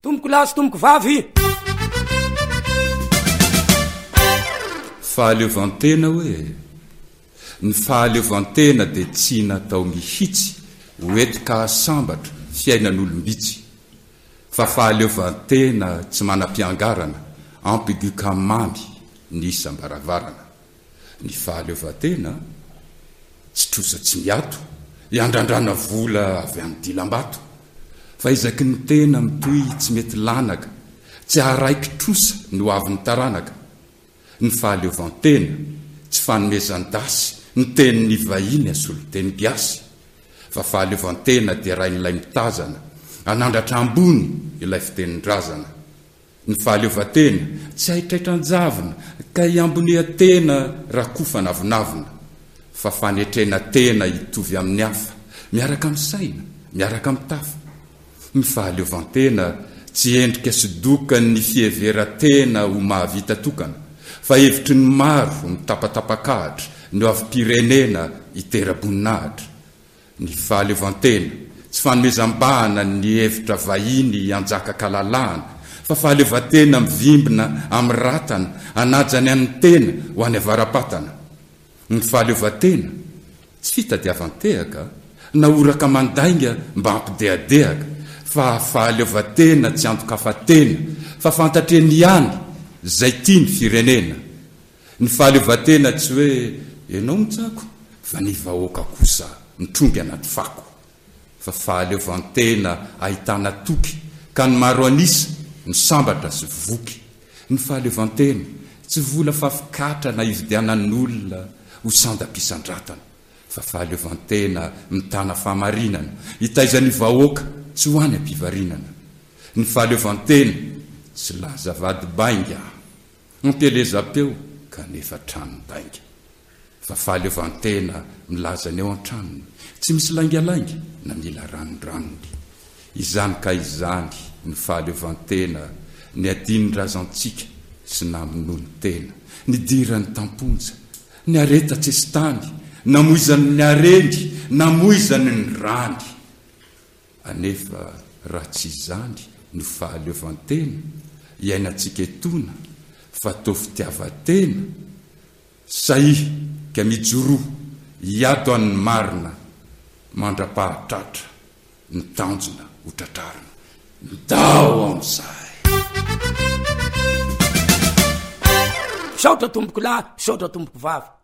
tomboko lasy tomboko vavy. Fahaleovantena hoe ny fahaleovantena dia tsy natao mihitsy hoetika sambatra fiainan'olombitsy fa fahaleovantena tsy manam-piangarana ampigu kamamy ny isam-baravarana. Ny fahaleovantena tsy trosa tsy miato iandrandrana vola avy amin'ny dilam-bato fa izaky ny tena mitoy tsy mety lanaka tsy araiky trosa no avy ny taranaka. Ny fahaleovantena tsy fanomezan-dasy ny tenin'ny vahiny asolo teny giasy fa fahaleovantena dia rain'ilay mitazana anandratra ambony ilay fitenin-drazana. Ny fahaleovantena tsy haitraitran-javina ka iambonia tena raha kofa navinavina fa fanetrena tena hitovy amin'ny hafa miaraka amin'ny saina miaraka amin'ny tafa. Ny fahaleovantena tsy endrika sidokany ny fiheveran-tena ho mahavita tokana fa hevitry ny maro ny tapatapakahatra no avy pirenena hitera-boninahitra. Ny fahaleovantena tsy fanomezam-bahana ny hevitra vahiny anjaka-kalalahana fa fahaleovantena mivimbina amin'ny ratana anajany amin'ny tena ho any avaram-patana. Ny fahaleovantena tsy fitadiavan-tehaka na oraka mandainga mba ampidehadehaka fa fahaleovantena tsy antokafatena fa fantatreny ihany zay tiany firenena. Ny fahaleovantena tsy hoe ianao mitsako fa ny vahoaka kosa mitrongy anaty fako fa fahaleovantena ahitana toky ka ny maro anisa ny sambatra sy voky. Ny fahaleovantena tsy vola fafikatra na ividianan'olona ho sandam-pisandratana fa fahaleovantena mitana fahamarinana hitaizan'ny vahoaka tsy ho any am-pivarinana. Ny fahaleovantena tsy laza vady-bainga ampielezam-peo kanefa trano-dainga fa fahaleovantena milaza ny eo an-tranony tsy misy laingalainga na mila ranondranony. Izany ka izany ny fahaleovantena ny adiny razantsika sy naminony tena ny dirany tamponja ny areta tsestany namoizany ny arendy namoizany ny rany. Anefa raha tsy izany no fahaleovantena iainantsika etona fa to fitiavatena sahihy ka mijoroa hiato an'ny marina mandra-pahatratra ny tanjona ho tratrarina midao amin'izay. Saotra tomboko lahy saotra tomboko vavy.